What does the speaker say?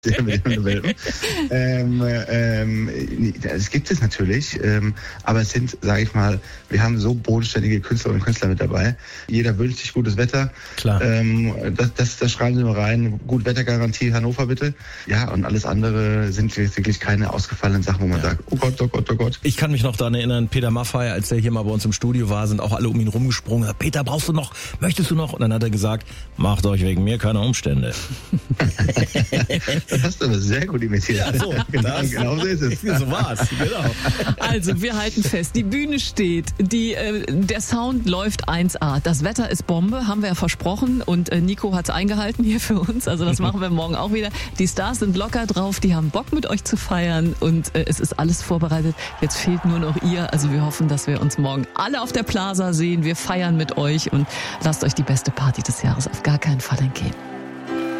Es gibt es natürlich, aber es sind, sage ich mal, wir haben so bodenständige Künstlerinnen und Künstler mit dabei. Jeder wünscht sich gutes Wetter. Klar. Das schreiben Sie mal rein. Gut Wettergarantie Hannover bitte. Ja, und alles andere sind wirklich keine ausgefallenen Sachen, wo man sagt, oh Gott, oh Gott, oh Gott. Ich kann mich noch daran erinnern, Peter Maffay, als der hier mal bei uns im Studio war, sind auch alle um ihn rumgesprungen. Peter, brauchst du noch? Möchtest du noch? Und dann hat er gesagt, macht euch wegen mir keine Umstände. Das hast du aber sehr gut imitiert. Ja, so, genau so ist es. So war's, genau. Also, wir halten fest, die Bühne steht, der Sound läuft 1A. Das Wetter ist Bombe, haben wir ja versprochen und Nico hat's eingehalten hier für uns, also das machen wir morgen auch wieder. Die Stars sind locker drauf, die haben Bock mit euch zu feiern und es ist alles vorbereitet. Jetzt fehlt nur noch ihr, also wir hoffen, dass wir uns morgen alle auf der Plaza sehen. Wir feiern mit euch und lasst euch die beste Party des Jahres auf gar keinen Fall entgehen.